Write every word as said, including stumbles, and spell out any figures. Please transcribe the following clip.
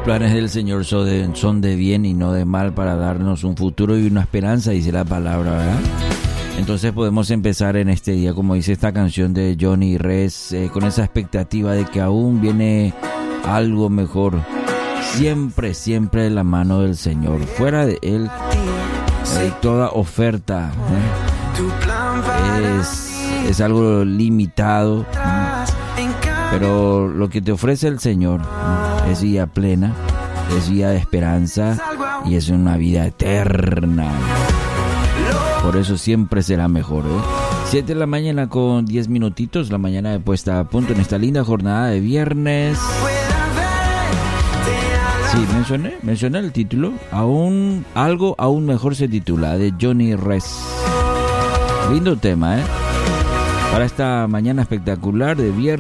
planes del Señor son de, son de bien y no de mal, para darnos un futuro y una esperanza, dice la palabra, ¿verdad? Entonces podemos empezar en este día, como dice esta canción de Johnny Ress, eh, con esa expectativa de que aún viene algo mejor. Siempre, siempre de la mano del Señor. Fuera de Él, eh, toda oferta ¿eh? es, es algo limitado. ¿eh? Pero lo que te ofrece el Señor ¿eh? es vida plena, es vida de esperanza y es una vida eterna. Por eso siempre será mejor, ¿eh? siete de la mañana con diez minutitos, la mañana de puesta a punto en esta linda jornada de viernes. Sí, mencioné, mencioné el título. Aún, algo aún mejor se titula, de Johnny Ress. Lindo tema, ¿eh? Para esta mañana espectacular de viernes.